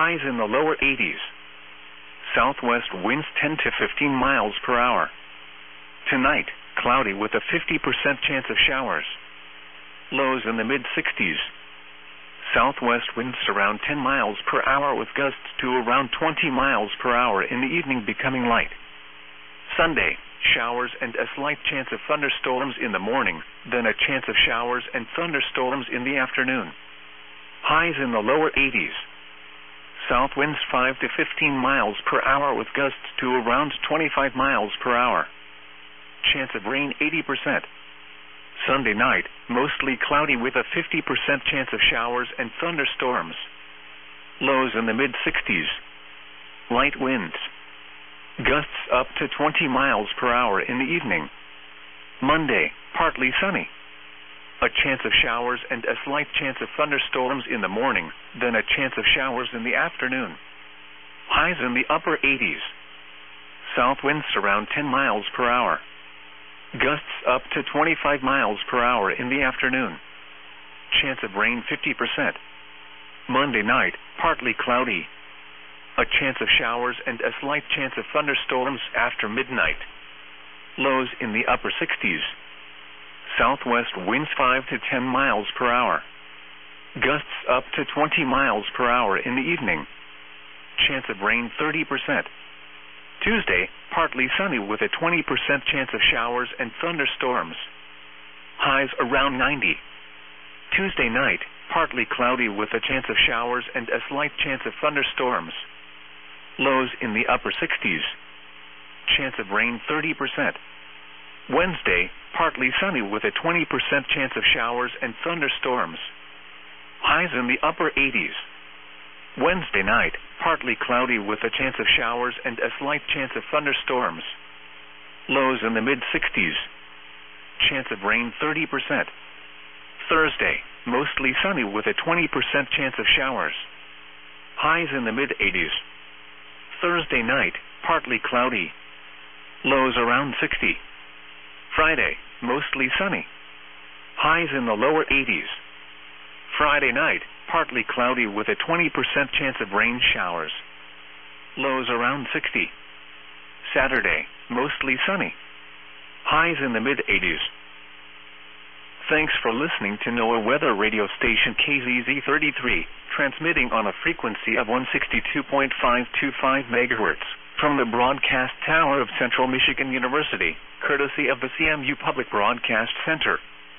Highs in the lower 80s. Southwest winds 10 to 15 miles per hour. Tonight, cloudy with a 50% chance of showers. Lows in the mid-60s. Southwest winds around 10 miles per hour with gusts to around 20 miles per hour in the evening becoming light. Sunday, showers and a slight chance of thunderstorms in the morning, then a chance of showers and thunderstorms in the afternoon. Highs in the lower 80s. South winds 5 to 15 miles per hour with gusts to around 25 miles per hour. Chance of rain 80%. Sunday night, mostly cloudy with a 50% chance of showers and thunderstorms. Lows in the mid-60s. Light winds. Gusts up to 20 miles per hour in the evening. Monday, partly sunny. A chance of showers and a slight chance of thunderstorms in the morning, then a chance of showers in the afternoon. Highs in the upper 80s. South winds around 10 miles per hour. Gusts up to 25 miles per hour in the afternoon. Chance of rain 50%. Monday night, partly cloudy. A chance of showers and a slight chance of thunderstorms after midnight. Lows in the upper 60s. Southwest winds 5 to 10 miles per hour. Gusts up to 20 miles per hour in the evening. Chance of rain 30%. Tuesday, partly sunny with a 20% chance of showers and thunderstorms. Highs around 90. Tuesday night, partly cloudy with a chance of showers and a slight chance of thunderstorms. Lows in the upper 60s. Chance of rain 30%. Wednesday, partly sunny with a 20% chance of showers and thunderstorms. Highs in the upper 80s. Wednesday night, partly cloudy with a chance of showers and a slight chance of thunderstorms. Lows in the mid-60s. Chance of rain 30%. Thursday, mostly sunny with a 20% chance of showers. Highs in the mid-80s. Thursday night, partly cloudy. Lows around 60. Friday, mostly sunny. Highs in the lower 80s. Friday night, partly cloudy with a 20% chance of rain showers. Lows around 60. Saturday, mostly sunny. Highs in the mid-80s. Thanks for listening to NOAA weather radio station KZZ33, transmitting on a frequency of 162.525 MHz from the broadcast tower of Central Michigan University, courtesy of the CMU Public Broadcast Center.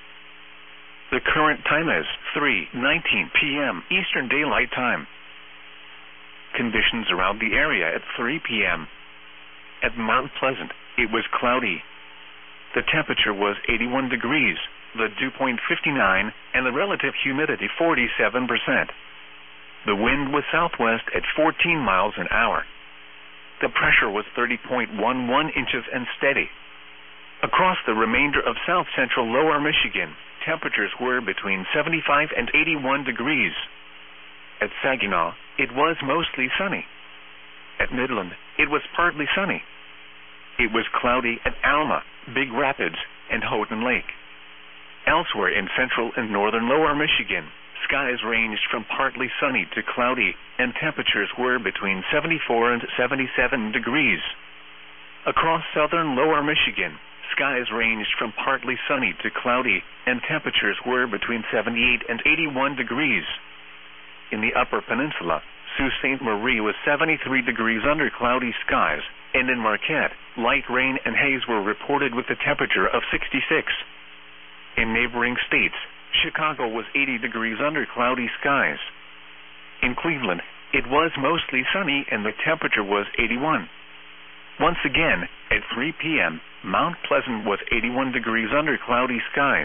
The current time is 3:19 p.m. Eastern Daylight Time. Conditions around the area at 3 p.m. At Mount Pleasant, it was cloudy. The temperature was 81 degrees, the dew point 59, and the relative humidity 47%. The wind was southwest at 14 miles an hour. The pressure was 30.11 inches and steady. Across the remainder of south-central lower Michigan, temperatures were between 75 and 81 degrees. At Saginaw, it was mostly sunny. At Midland, it was partly sunny. It was cloudy at Alma, Big Rapids, and Houghton Lake. Elsewhere in central and northern lower Michigan, skies ranged from partly sunny to cloudy, and temperatures were between 74 and 77 degrees. Across southern lower Michigan, skies ranged from partly sunny to cloudy, and temperatures were between 78 and 81 degrees. In the Upper Peninsula, Sault Ste. Marie was 73 degrees under cloudy skies, and in Marquette, light rain and haze were reported with a temperature of 66. In neighboring states, Chicago was 80 degrees under cloudy skies. In Cleveland, it was mostly sunny and the temperature was 81. Once again, at 3 p.m., Mount Pleasant was 81 degrees under cloudy skies.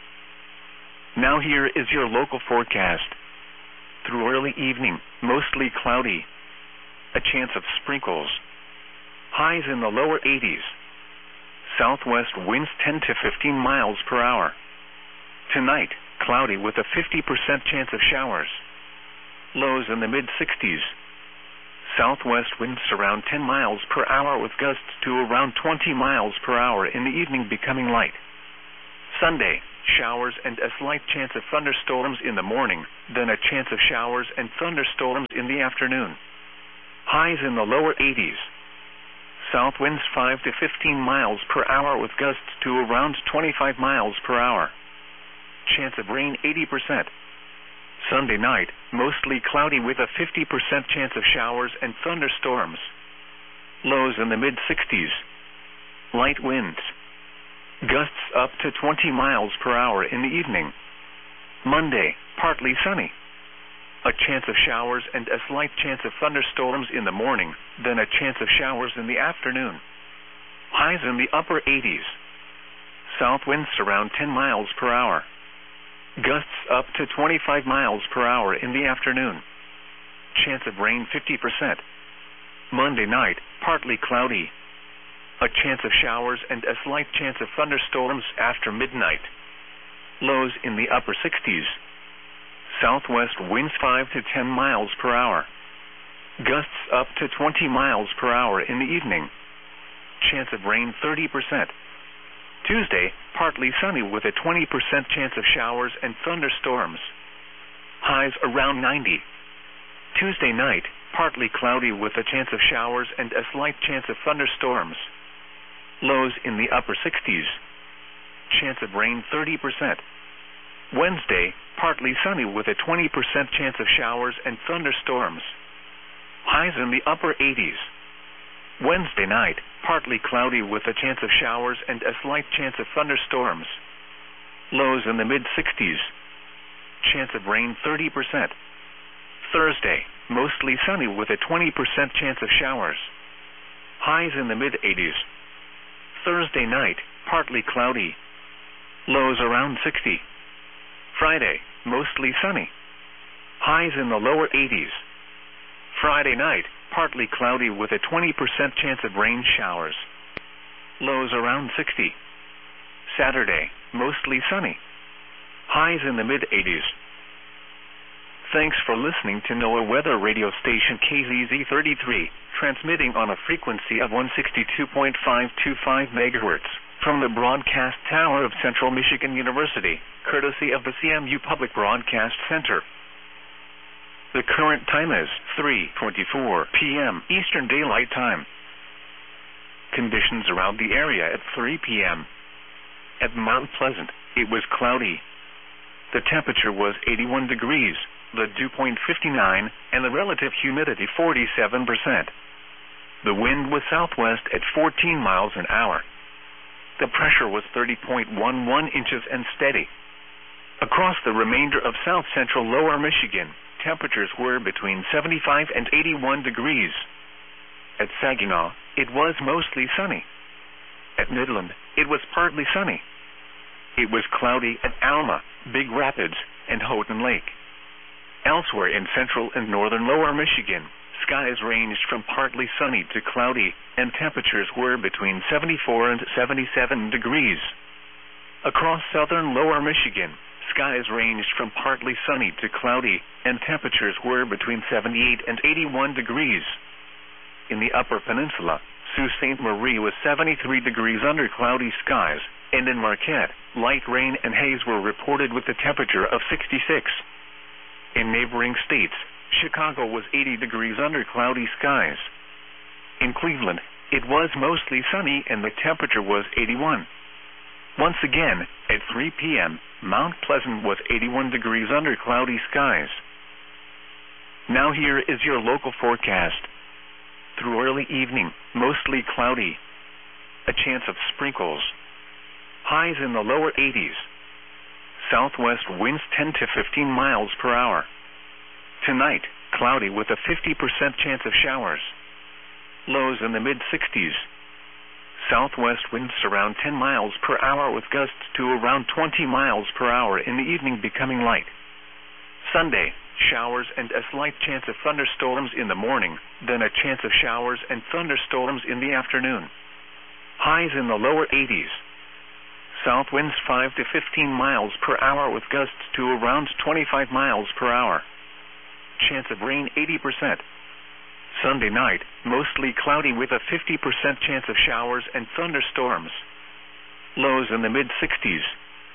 Now here is your local forecast. Through early evening, mostly cloudy. A chance of sprinkles. Highs in the lower 80s. Southwest winds 10 to 15 miles per hour. Tonight, cloudy with a 50% chance of showers. Lows in the mid-60s. Southwest winds around 10 miles per hour with gusts to around 20 miles per hour in the evening becoming light. Sunday, showers and a slight chance of thunderstorms in the morning, then a chance of showers and thunderstorms in the afternoon. Highs in the lower 80s. South winds 5 to 15 miles per hour with gusts to around 25 miles per hour. Chance of rain 80%. Sunday night, mostly cloudy with a 50% chance of showers and thunderstorms. Lows in the mid-60s. Light winds. Gusts up to 20 miles per hour in the evening. Monday, partly sunny. A chance of showers and a slight chance of thunderstorms in the morning, then a chance of showers in the afternoon. Highs in the upper 80s. South winds around 10 miles per hour. Gusts up to 25 miles per hour in the afternoon. Chance of rain 50%. Monday night, partly cloudy. A chance of showers and a slight chance of thunderstorms after midnight. Lows in the upper 60s. Southwest winds 5 to 10 miles per hour. Gusts up to 20 miles per hour in the evening. Chance of rain 30%. Tuesday, partly sunny with a 20% chance of showers and thunderstorms. Highs around 90. Tuesday night, partly cloudy with a chance of showers and a slight chance of thunderstorms. Lows in the upper 60s. Chance of rain 30%. Wednesday, partly sunny with a 20% chance of showers and thunderstorms. Highs in the upper 80s. Wednesday night, partly cloudy with a chance of showers and a slight chance of thunderstorms. Lows in the mid-60s. Chance of rain 30%. Thursday, mostly sunny with a 20% chance of showers. Highs in the mid-80s. Thursday night, partly cloudy. Lows around 60. Friday, mostly sunny. Highs in the lower 80s. Friday night, partly cloudy with a 20% chance of rain showers. Lows around 60. Saturday, mostly sunny. Highs in the mid-80s. Thanks for listening to NOAA Weather Radio Station KZZ33, transmitting on a frequency of 162.525 MHz. From the broadcast tower of Central Michigan University, courtesy of the CMU Public Broadcast Center. The current time is 3:24 p.m. Eastern Daylight Time. Conditions around the area at 3 p.m. At Mount Pleasant, it was cloudy. The temperature was 81 degrees, the dew point 59, and the relative humidity 47%. The wind was southwest at 14 miles an hour. The pressure was 30.11 inches and steady. Across the remainder of south-central lower Michigan, temperatures were between 75 and 81 degrees. At Saginaw, it was mostly sunny. At Midland, it was partly sunny. It was cloudy at Alma, Big Rapids, and Houghton Lake. Elsewhere in central and northern lower Michigan, skies ranged from partly sunny to cloudy, and temperatures were between 74 and 77 degrees. Across southern lower Michigan, skies ranged from partly sunny to cloudy, and temperatures were between 78 and 81 degrees. In the upper peninsula, Sault Ste. Marie was 73 degrees under cloudy skies, and in Marquette, light rain and haze were reported with a temperature of 66. In neighboring states, Chicago was 80 degrees under cloudy skies. In Cleveland, it was mostly sunny and the temperature was 81. Once again, at 3 p.m., Mount Pleasant was 81 degrees under cloudy skies. Now here is your local forecast. Through early evening, mostly cloudy. A chance of sprinkles. Highs in the lower 80s. Southwest winds 10 to 15 miles per hour. Tonight, cloudy with a 50% chance of showers. Lows in the mid-60s. Southwest winds around 10 miles per hour with gusts to around 20 miles per hour in the evening becoming light. Sunday, showers and a slight chance of thunderstorms in the morning, then a chance of showers and thunderstorms in the afternoon. Highs in the lower 80s. South winds 5 to 15 miles per hour with gusts to around 25 miles per hour. Chance of rain 80%. Sunday night, mostly cloudy with a 50% chance of showers and thunderstorms. Lows in the mid-60s.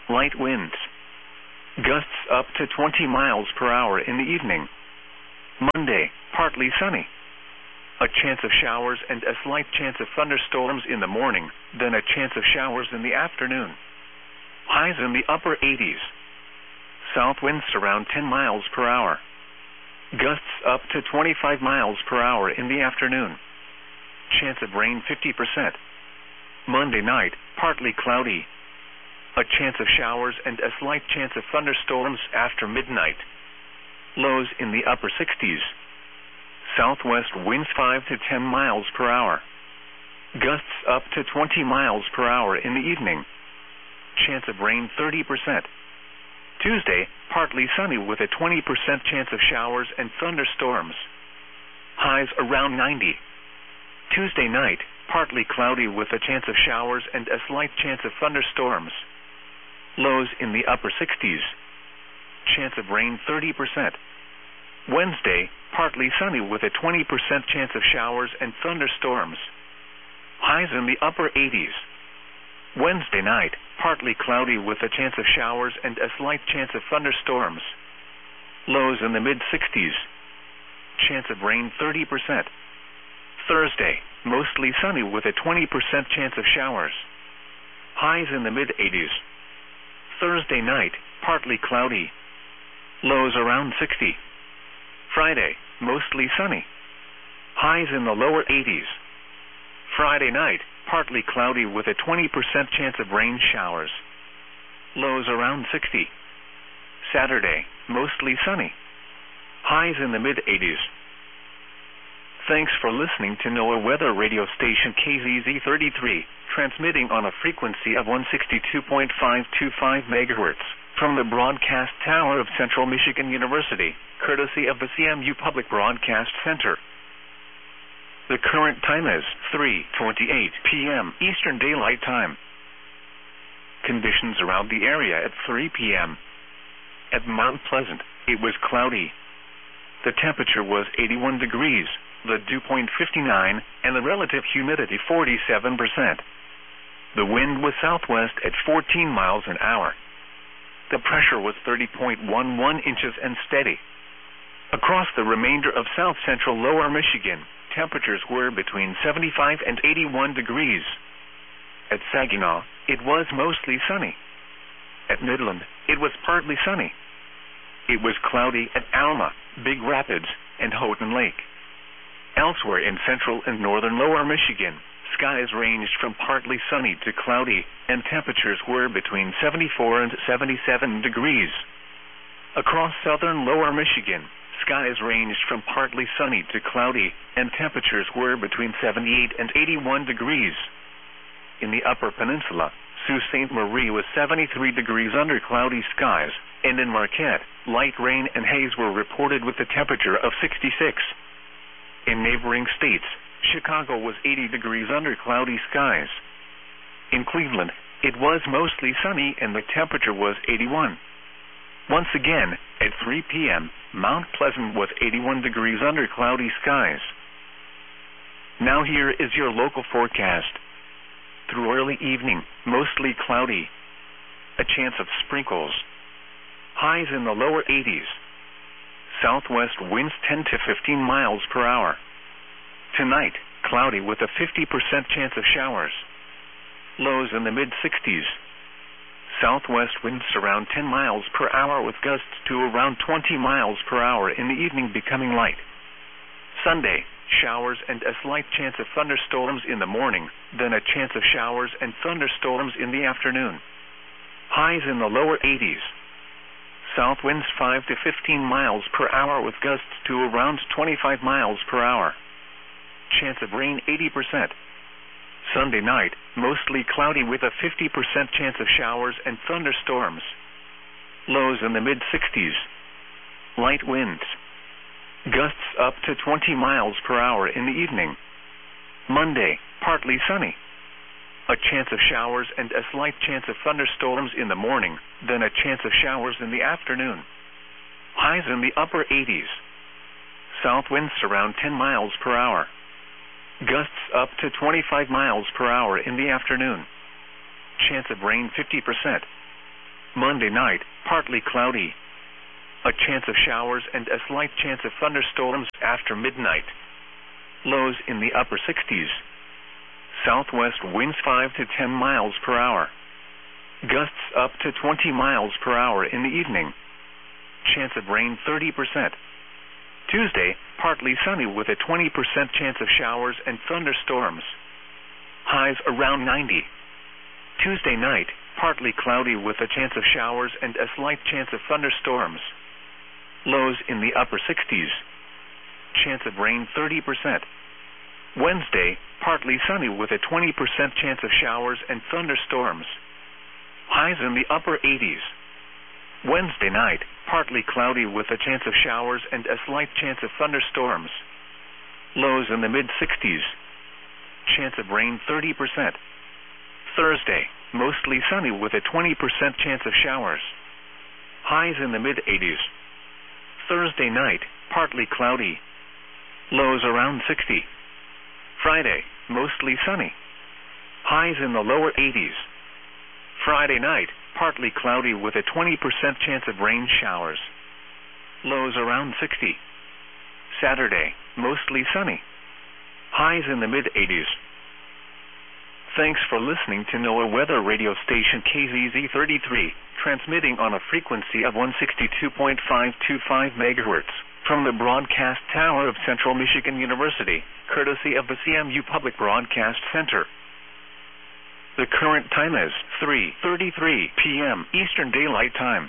Light winds. Gusts up to 20 miles per hour in the evening. Monday, partly sunny. A chance of showers and a slight chance of thunderstorms in the morning, then a chance of showers in the afternoon. Highs in the upper 80s. South winds around 10 miles per hour. Gusts up to 25 miles per hour in the afternoon. Chance of rain 50%. Monday night, partly cloudy. A chance of showers and a slight chance of thunderstorms after midnight. Lows in the upper 60s. Southwest winds 5 to 10 miles per hour. Gusts up to 20 miles per hour in the evening. Chance of rain 30%. Tuesday, partly sunny with a 20% chance of showers and thunderstorms. Highs around 90. Tuesday night, partly cloudy with a chance of showers and a slight chance of thunderstorms. Lows in the upper 60s. Chance of rain 30%. Wednesday, partly sunny with a 20% chance of showers and thunderstorms. Highs in the upper 80s. Wednesday night, partly cloudy with a chance of showers and a slight chance of thunderstorms. Lows in the mid-60s. Chance of rain 30%. Thursday, mostly sunny with a 20% chance of showers. Highs in the mid-80s. Thursday night, partly cloudy. Lows around 60. Friday, mostly sunny. Highs in the lower 80s. Friday night, partly cloudy with a 20% chance of rain showers. Lows around 60. Saturday, mostly sunny. Highs in the mid-80s. Thanks for listening to NOAA weather radio station KZZ33, transmitting on a frequency of 162.525 MHz from the broadcast tower of Central Michigan University, courtesy of the CMU Public Broadcast Center. The current time is 3:28 p.m. Eastern Daylight Time. Conditions around the area at 3 p.m. At Mount Pleasant, it was cloudy. The temperature was 81 degrees, the dew point 59, and the relative humidity 47%. The wind was southwest at 14 miles an hour. The pressure was 30.11 inches and steady. Across the remainder of south-central lower Michigan, temperatures were between 75 and 81 degrees. At Saginaw, it was mostly sunny. At Midland, it was partly sunny. It was cloudy at Alma, Big Rapids, and Houghton Lake. Elsewhere in central and northern lower Michigan, skies ranged from partly sunny to cloudy, and temperatures were between 74 and 77 degrees. Across southern lower Michigan, skies ranged from partly sunny to cloudy, and temperatures were between 78 and 81 degrees. In the upper peninsula, Sault Ste. Marie was 73 degrees under cloudy skies, and in Marquette, light rain and haze were reported with a temperature of 66. In neighboring states, Chicago was 80 degrees under cloudy skies. In Cleveland, it was mostly sunny and the temperature was 81. Once again, at 3 p.m., Mount Pleasant was 81 degrees under cloudy skies. Now here is your local forecast. Through early evening, mostly cloudy. A chance of sprinkles. Highs in the lower 80s. Southwest winds 10 to 15 miles per hour. Tonight, cloudy with a 50% chance of showers. Lows in the mid-60s. Southwest winds around 10 miles per hour with gusts to around 20 miles per hour in the evening becoming light. Sunday, showers and a slight chance of thunderstorms in the morning, then a chance of showers and thunderstorms in the afternoon. Highs in the lower 80s. South winds 5 to 15 miles per hour with gusts to around 25 miles per hour. Chance of rain 80%. Sunday night, mostly cloudy with a 50% chance of showers and thunderstorms. Lows in the mid-60s. Light winds. Gusts up to 20 miles per hour in the evening. Monday, partly sunny. A chance of showers and a slight chance of thunderstorms in the morning, then a chance of showers in the afternoon. Highs in the upper 80s. South winds around 10 miles per hour. Gusts up to 25 miles per hour in the afternoon. Chance of rain 50%. Monday night, partly cloudy. A chance of showers and a slight chance of thunderstorms after midnight. Lows in the upper 60s. Southwest winds 5 to 10 miles per hour. Gusts up to 20 miles per hour in the evening. Chance of rain 30%. Tuesday, partly sunny with a 20% chance of showers and thunderstorms. Highs around 90. Tuesday night, partly cloudy with a chance of showers and a slight chance of thunderstorms. Lows in the upper 60s. Chance of rain 30%. Wednesday, partly sunny with a 20% chance of showers and thunderstorms. Highs in the upper 80s. Wednesday night, partly cloudy with a chance of showers and a slight chance of thunderstorms. Lows in the mid-60s. Chance of rain 30%. Thursday, mostly sunny with a 20% chance of showers. Highs in the mid-80s. Thursday night, partly cloudy. Lows around 60. Friday, mostly sunny. Highs in the lower 80s. Friday night, partly cloudy with a 20% chance of rain showers. Lows around 60. Saturday, mostly sunny. Highs in the mid-80s. Thanks for listening to NOAA Weather Radio Station KZZ33, transmitting on a frequency of 162.525 MHz from the broadcast tower of Central Michigan University, courtesy of the CMU Public Broadcast Center. The current time is 3:33 p.m. Eastern Daylight Time.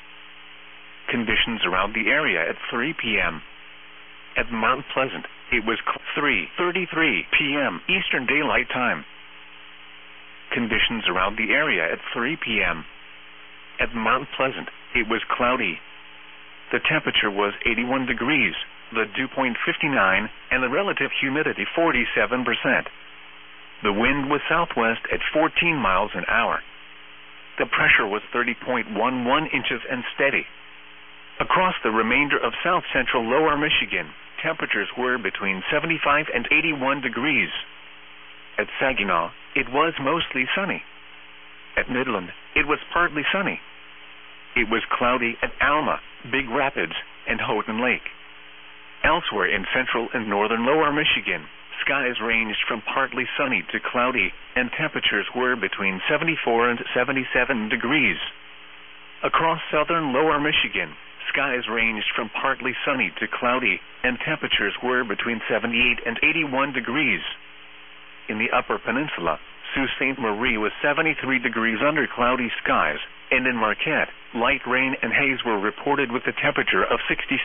Conditions around the area at 3 p.m. At Mount Pleasant, it was 3:33 p.m. Eastern Daylight Time. Conditions around the area at 3 p.m. At Mount Pleasant, it was cloudy. The temperature was 81 degrees, the dew point 59, and the relative humidity 47%. The wind was southwest at 14 miles an hour. The pressure was 30.11 inches and steady. Across the remainder of south-central lower Michigan, temperatures were between 75 and 81 degrees. At Saginaw, it was mostly sunny. At Midland, it was partly sunny. It was cloudy at Alma, Big Rapids, and Houghton Lake. Elsewhere in central and northern lower Michigan, skies ranged from partly sunny to cloudy, and temperatures were between 74 and 77 degrees. Across southern lower Michigan, skies ranged from partly sunny to cloudy, and temperatures were between 78 and 81 degrees. In the Upper Peninsula, Sault Ste. Marie was 73 degrees under cloudy skies, and in Marquette, light rain and haze were reported with a temperature of 66.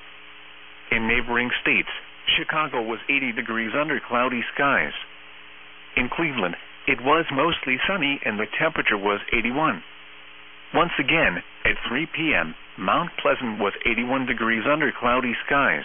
In neighboring states, Chicago was 80 degrees under cloudy skies. In Cleveland, it was mostly sunny and the temperature was 81. Once again, at 3 p.m., Mount Pleasant was 81 degrees under cloudy skies.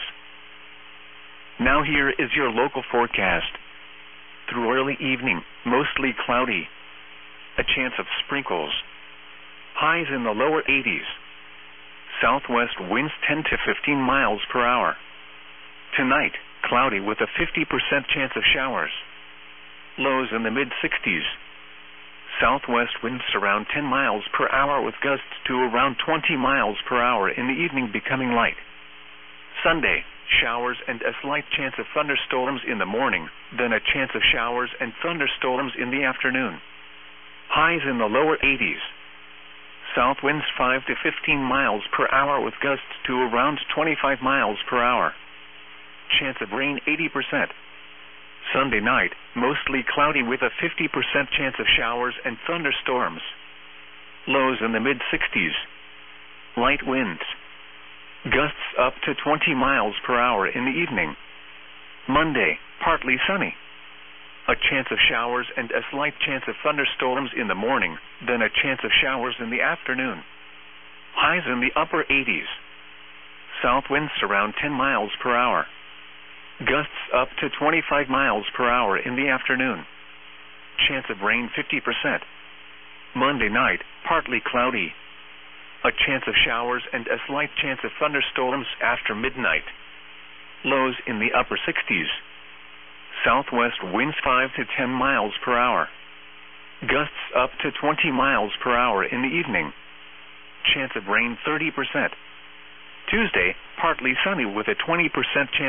Now here is your local forecast. Through early evening, mostly cloudy. A chance of sprinkles. Highs in the lower 80s. Southwest winds 10 to 15 miles per hour. Tonight, cloudy with a 50% chance of showers. Lows in the mid-60s. Southwest winds around 10 miles per hour with gusts to around 20 miles per hour in the evening becoming light. Sunday, showers and a slight chance of thunderstorms in the morning, then a chance of showers and thunderstorms in the afternoon. Highs in the lower 80s. South winds 5 to 15 miles per hour with gusts to around 25 miles per hour. Chance of rain 80%. Sunday night, mostly cloudy with a 50% chance of showers and thunderstorms. Lows in the mid-60s. Light winds. Gusts up to 20 miles per hour in the evening. Monday, partly sunny. A chance of showers and a slight chance of thunderstorms in the morning, then a chance of showers in the afternoon. Highs in the upper 80s. South winds around 10 miles per hour. Gusts up to 25 miles per hour in the afternoon. Chance of rain 50%. Monday night, partly cloudy. A chance of showers and a slight chance of thunderstorms after midnight. Lows in the upper 60s. Southwest winds 5 to 10 miles per hour. Gusts up to 20 miles per hour in the evening. chance of rain 30%. Tuesday, partly sunny with a 20% chance